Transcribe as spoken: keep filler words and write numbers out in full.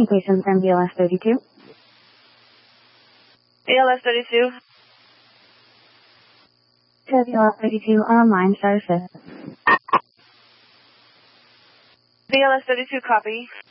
communication from B L S thirty-two. B L S thirty-two. To B L S thirty-two online status. B L S thirty-two, copy.